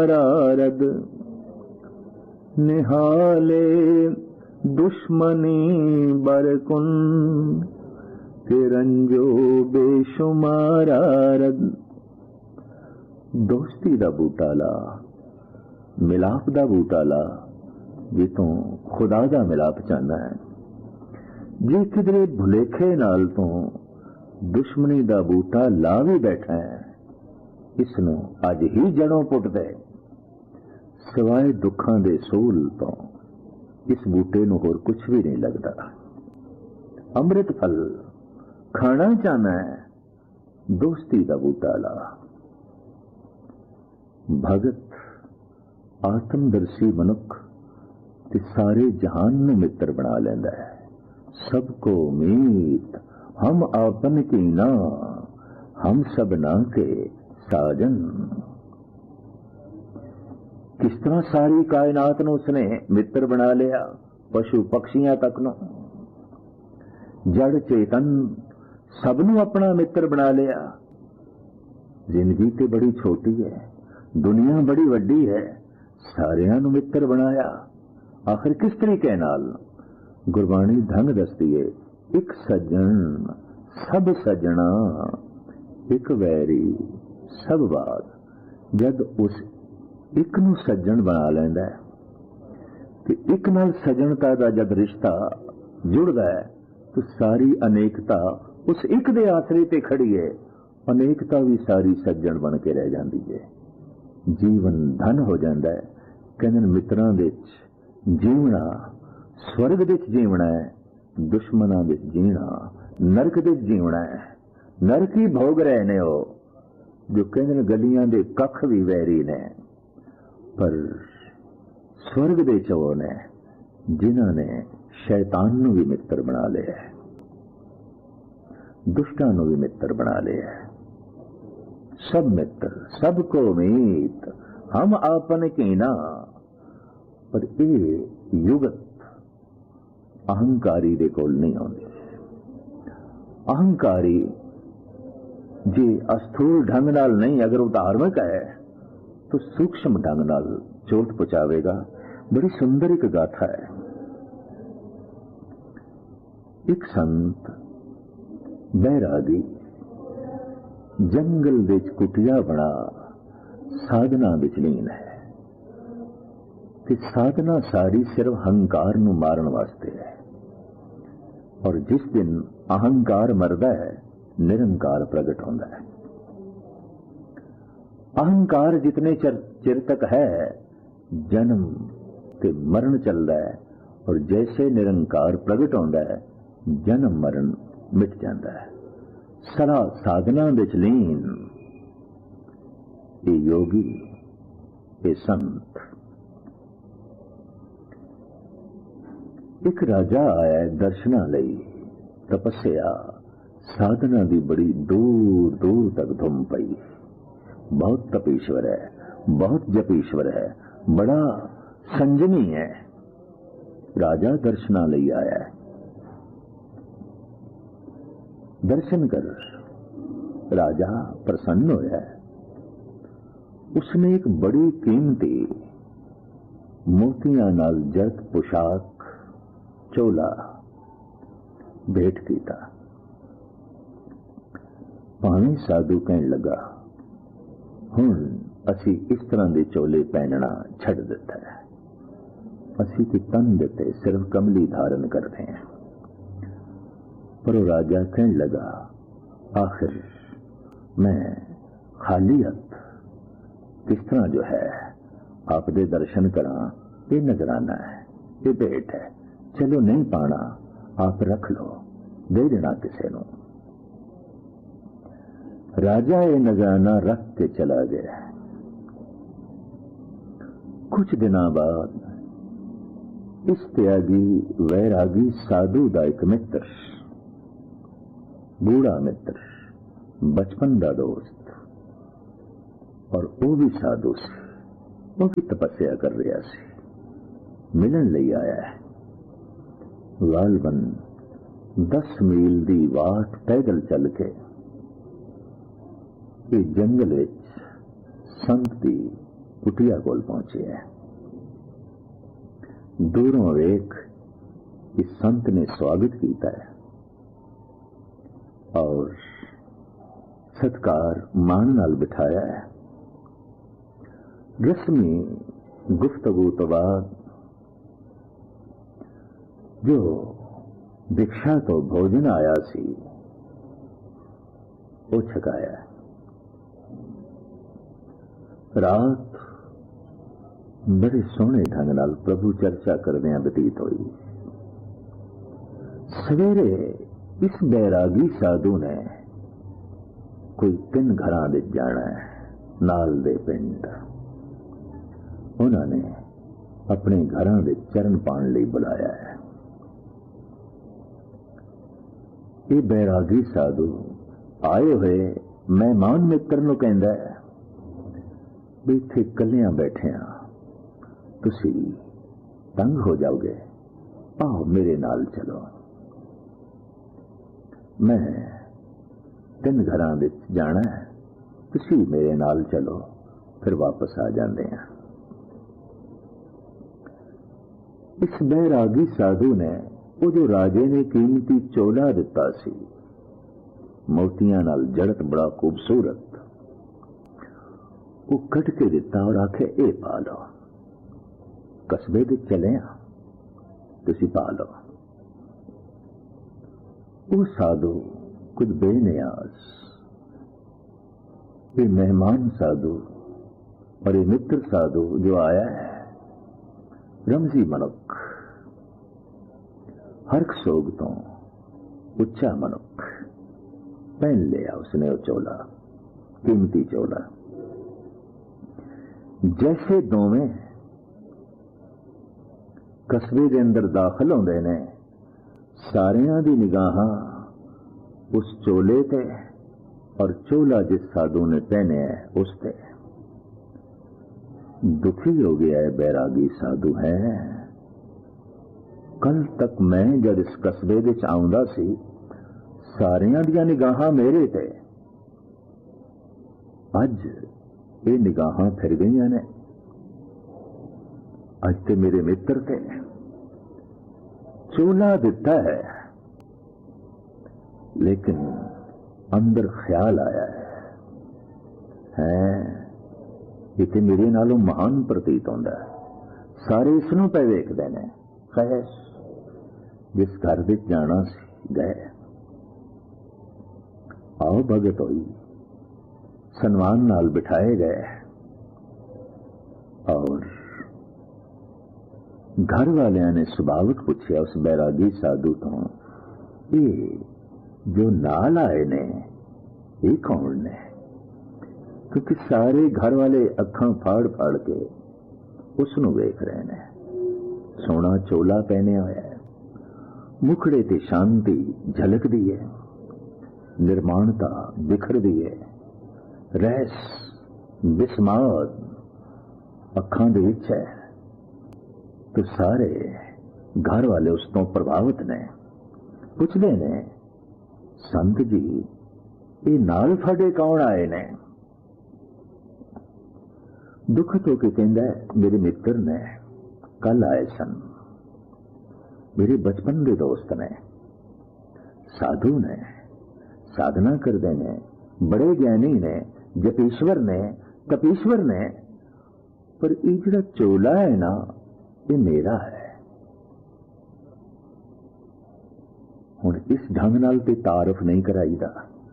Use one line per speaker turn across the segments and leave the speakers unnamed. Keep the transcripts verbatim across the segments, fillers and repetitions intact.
शुमारारद निहाले दुश्मनी बरकुन तिरंजो बेशुमारारद। दोस्ती दा बूटा ला, मिलाप दा बूटा ला, जितों खुदा दा मिलाप चाहना है। जे किधरे भुलेखे नाल तो दुश्मनी दा बूटा ला भी बैठा है, इसनों अज ही जड़ों पुट दे। सिवाय दुखां दे सोल तो इस बूटे नूं होर कुछ भी नहीं लगता। अमृत फल खाना चाहना है, दोस्ती दा बूटा ला। भगत आत्मदर्शी मनुख ते सारे जहान नूं मित्र बना लैंदा है। सबको मीत हम आपन की ना, हम सब ना के साजन। किस तरह सारी कायनात नूं उसने मित्र बना लिया, पशु पक्षियां तक नूं, जड़ चेतन सबनों अपना मित्र बना लिया। जिंदगी ते बड़ी छोटी है, दुनिया बड़ी वड्डी है, सारियां नूं मित्र बनाया। आखिर किस तरीके नाल? गुरबाणी ढंग दसदी है, एक सज्जन सब सज्जना, एक वैरी सब बात। जद उस एक नूं सज्जन बना लैंदा है ते एक नाल सज्जनता दा जब रिश्ता जुड़दा है तो सारी अनेकता उस एक दे आसरे ते खड़ी है। अनेकता भी सारी सज्जन बन के रह जाती है। जीवन धन हो जाता है। कहने मित्रां दे जीवना स्वर्ग दे जीवना है, दुश्मनां दे जीना नरक दे जीवना है। नरक ही भोग रहे ने हो जो कहने गलियां दे कख भी वैरी ने, पर स्वर्ग दे चो ने जिन्हां ने शैतान नूं भी मित्र बना लिया है, दुष्टां नूं भी मित्र बना लिया है। सब मित्र सबको मीत हम आपन की ना। पर यह युगत अहंकारी दे कोल नहीं आउंदी। अहंकारी जे अस्थूल ढंग नाल नहीं, अगर वो धार्मिक है तो सूक्ष्म ढंग नाल चोट पहुंचावेगा। बड़ी सुंदर एक गाथा है। एक संत बैरागी जंगल विच कुटिया बना साधना विच लीन है ते साधना सारी सिर्फ हंकार नूं मारन वास्ते है। और जिस दिन अहंकार मरदा है निरंकार प्रगट होता है। अहंकार जितने चिर चिर तक है जन्म ते मरण चलता है, और जैसे निरंकार प्रगट होता है जन्म मरण मिट जाता है। सदा साधना विच लीन ये योगी ये संत। एक राजा आया दर्शना लई, तपस्या साधना की बड़ी दूर दूर तक धुम पई। बहुत तपीश्वर है, बहुत जपीश्वर है, बड़ा संजमी है। राजा दर्शना लई आया है, दर्शन कर। राजा प्रसन्न होया है। उसने एक बड़ी कीमती मोतियां नाल जड़त पोशाक चोला भेंट कीता। पानी साधु कहन लगा, हुण असी इस तरह के चोले पहनना छड़ दिता है। असी तो तन देते सिर्फ कमली धारण करते हैं। पर वो राजा कहन लगा, आखिर मैं खाली हथ किस तरह जो है आप दे दर्शन करा, ये नजराना है, ये भेंट है। चलो नहीं पाना आप रख लो, दे देना किसी को। राजा ये नजराना रख के चला गया। कुछ दिनों बाद इस त्यागी वैरागी साधु का एक मित्र, बूढ़ा मित्र, बचपन का दोस्त, और वो भी साधु से, वो भी तपस्या कर रहा सी, मिलन लई आया है। गालबन दस मील दी वाट पैदल चल के ये जंगल विच संत दी कुटिया कोल पहुंचे है। दूरों वेख इस संत ने स्वागत किया है और सत्कार मान नाल बिठाया है। रस्मी गुफ्तगू तो बाद जो दीक्षा तो भोजन आया सी वो छकाया। रात बड़े सोहने ढंग नाल प्रभु चर्चा करदे बतीत हुई। सवेरे इस बैरागी साधु ने कोई तीन घरां विच जाना है, नाल दे पिंड। उन्होंने अपने घरां विच चरण पाण लई बुलाया है। ये बैरागी साधु आए हुए मेहमान मित्र नूं कहंदा है भी इत्थे कलियां बैठे हां, तुसी तंग हो जाओगे, आओ मेरे नाल चलो। मैं तीन घरां विच जाना है, तुसी मेरे नाल चलो, फिर वापस आ जाते हैं। इस बैरागी साधु ने वो जो राजे ने कीमती चोला दिता सी, मोतियां नाल जड़त बड़ा खूबसूरत, वो कट के दिता और आखे ए पा लो, कस्बे दे चले तुसी पा लो। वो साधु कुछ बेनियाज, ये मेहमान साधु और ये मित्र साधु जो आया है, रमजी मनुख, हरक सोग तो उच्चा मनुख, पहन लिया उसने वो चोला, कीमती चोला। जैसे दोवें कस्बे के अंदर दाखिल होंदे ने, सारियां दी निगाहां उस चोले ते और चोला जिस साधु ने पहने है उस ते। दुखी हो गया है बैरागी साधु है। कल तक मैं जब इस कस्बे विच आउंदा सी, सारियां दियां निगाहां मेरे ते, अज ये निगाहां फिर गईयां ने, अज ते मेरे मित्र ते चोला दिता है, लेकिन अंदर ख्याल आया है, है इतने मेरे नालों महान प्रतीत होंदा है। सारे इसनों पे वेखदे ने। खैर जिस घर विच जाना सी गए, आओ भगत होई, सन्मान नाल बिठाए गए और घर वालियां ने सुभाविक पूछया उस बैरागी साधु तो, ये जो नाल आए ने ये कौन ने? क्योंकि सारे घर वाले अखां फाड़ फाड़ के उसनू वेख रहे ने। सोना चोला पहने होया है, मुखड़े ते शांति झलकदी है, निर्माणता बिखरदी है, रहस बिस्माद अखां दे विच है। तो सारे घर वाले उस तो प्रभावित ने, पुछदे ने, संत जी ये नाल फाड़े कौन आए ने? दुखत होके कहंदा है, मेरे मित्र ने कल आए सन, मेरे बचपन के दोस्त ने, साधु ने, साधना करते ने, बड़े ज्ञानी ने, जपीश्वर ने, तपीश्वर ने, पर ये जिहड़ा चोला है ना ये मेरा है। हुण इस ढंग नाल ते तारफ नहीं कराईदा,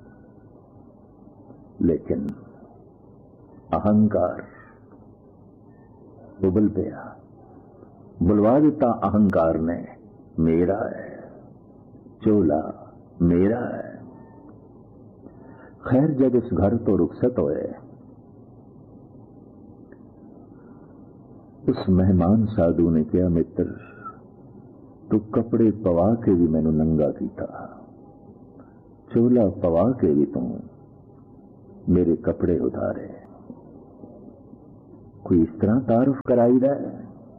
लेकिन अहंकार उबल पिया, बुलवा दिता अहंकार ने, मेरा है चोला, मेरा है। खैर जब इस घर तो रुखसत होए, उस मेहमान साधु ने कहा, मित्र तू कपड़े पवा के भी मैनू नंगा कीता, चोला पवा के भी तू मेरे कपड़े उतारे, कोई इस तरह तारुफ कराई दा है?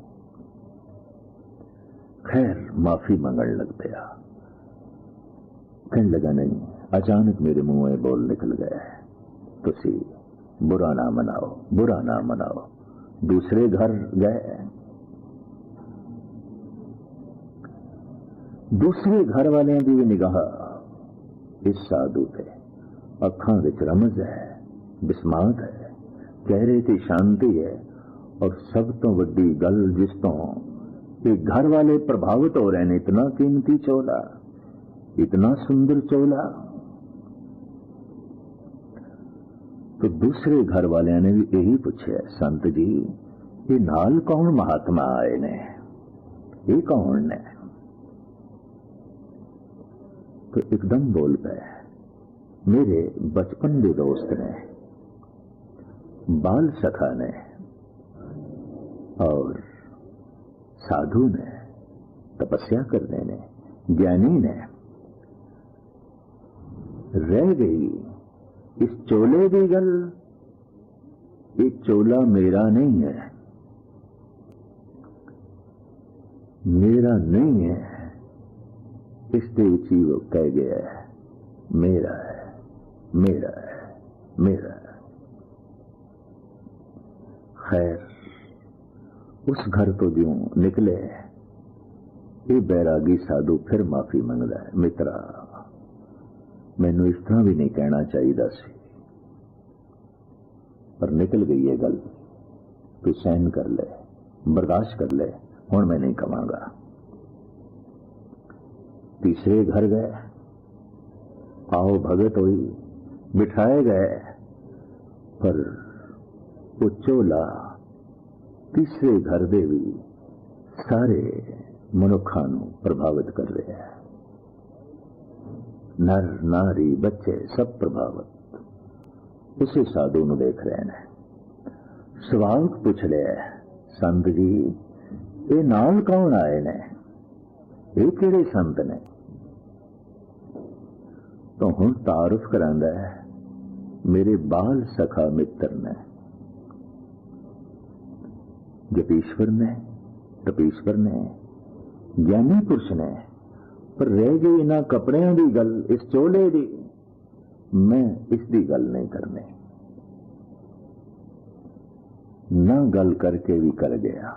खैर माफी मंगण लग पिया। कहने लगा, नहीं, अचानक मेरे मुंह में बोल निकल गया है, तुसी बुरा ना मनाओ, बुरा ना मनाओ, दूसरे घर गए। दूसरे घर वाले की भी निगाह इस साधु पे अखां विच रमज है, बिस्मात है, चेहरे की शांति है। और सब तो वड्डी गल जिस तो ये घर वाले प्रभावित हो रहे हैं, इतना कीमती चोला, इतना सुंदर चोला। तो दूसरे घर वाले ने भी यही पूछा, संत जी ये नाल कौन महात्मा आए ने, ये कौन ने? तो एकदम बोल पे, मेरे बचपन के दोस्त ने, बाल सखा ने और साधु ने, तपस्या करने ने, ज्ञानी ने। रह गई इस चोले की गल, ये चोला मेरा नहीं है, मेरा नहीं है, इसके उची वो कह गया है मेरा है, मेरा है, मेरा है। खैर उस घर तो जो निकले, ये बैरागी साधु फिर माफी मंगदा है, मित्रा मैनू इस तरह भी नहीं कहना चाहिए सी, पर निकल गई है गल, तू सहन कर ले, बर्दाश्त कर ले, हुण मैं नहीं कहांगा। तीसरे घर गए, आओ भगत हुई, बिठाए गए, पर वो चोला तीसरे घर दे भी सारे मनुखा नू प्रभावित कर रहे हैं। नर नारी बच्चे सब प्रभावित उसे साधु नू देख रहे हैं। स्वागत पूछ लिया, संत जी ये नाल कौन आए ने, ये किहड़े संत ने? तो हुण तारुफ करांदा है, मेरे बाल सखा मित्र ने, जपीश्वर ने, तपीश्वर ने, ज्ञानी पुरुष ने। पर रह गई इन्हां कपड़ियां दी गल, इस चोले दी, मैं इसकी गल नहीं करनी। ना गल करके भी कर गया।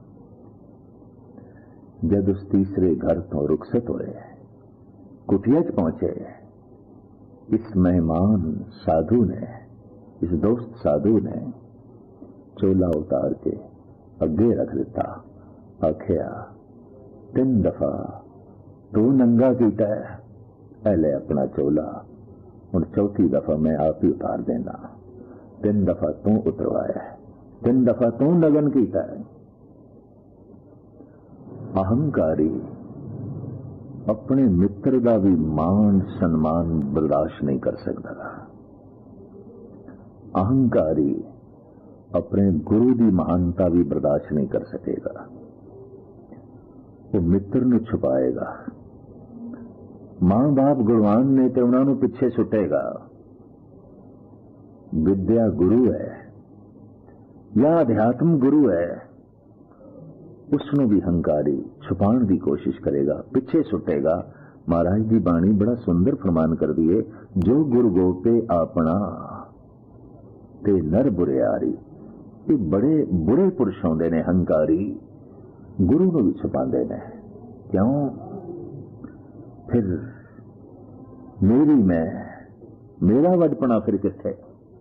जब उस तीसरे घर तो रुखसत होए, कुटिया च पहुंचे, इस मेहमान साधु ने, इस दोस्त साधु ने चोला उतार के अगे रख दिता। आखिया तीन दफा तू नंगा कीता है, पहले अपना चोला, और चौथी दफा मैं आप ही उतार देना। तीन दफा तू उतरवाया है, तीन दफा तू नगन कीता है। अहंकारी अपने मित्र का भी मान सम्मान बर्दाश्त नहीं कर सकता। अहंकारी अपने गुरु की महानता भी बर्दाश्त नहीं कर सकेगा। वो मित्र नू छुपाएगा। मां बाप गुणवान ने तो उन्होंने पिछे सुटेगा। विद्या गुरु है या अध्यात्म गुरु है, उसनों भी हंकारी छुपाने की कोशिश करेगा, पिछे सुटेगा। महाराज की बाणी बड़ा सुंदर फरमान कर दिए, जो गुरु गोपे अपना ते नर बुरियारी। ये बड़े बुरे पुरुष होंदे ने हंकारी, गुरु को भी छुपाते ने। क्यों? फिर मेरी मैं, मेरा वडपना फिर किथे?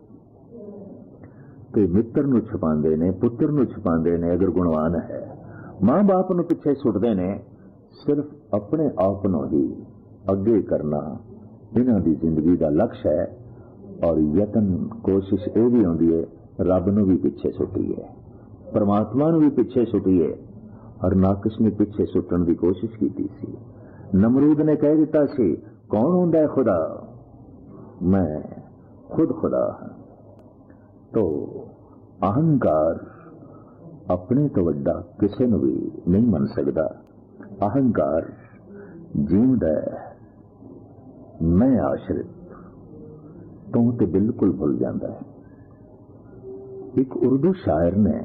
तो मित्र नू छुपाते ने, पुत्र नू छुपाते ने अगर गुणवान है। मां बाप नू पिछे सुटते ने, सिर्फ अपने आप नू ही अगे करना इन्हां दी जिंदगी का लक्ष्य है। और यतन कोशिश ये भी होंदी है, रब नू भी पिछे सुटीए, परमात्मा नू भी पिछे सुटीए। और नाकश ने पिछे सुटन की कोशिश की सी। नमरूद ने कह दिता सी, कौन होंदा है खुदा? मैं खुद खुदा हां। तो अहंकार अपने तो वड्डा किसी नू भी नहीं मन सकता। अहंकार जीवदा है, मैं आश्रित तू तो बिल्कुल भूल जाता है। एक उर्दू शायर ने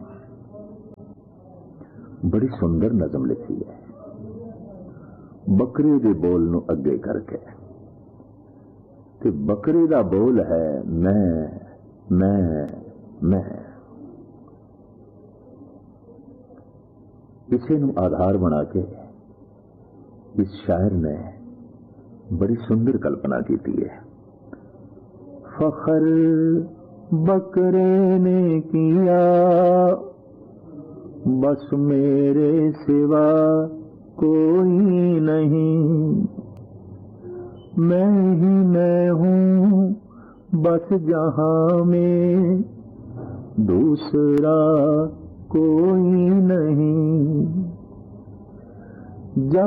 बड़ी सुंदर नज़म लिखी है, बकरी के बोल नू अगे करके। ते बकरी का बोल है मैं मैं मैं। इसे नू आधार बना के इस शायर ने बड़ी सुंदर कल्पना की है। फखर बकरे ने किया बस मेरे सिवा कोई नहीं, मैं ही मैं हूँ बस जहां में दूसरा कोई नहीं। जब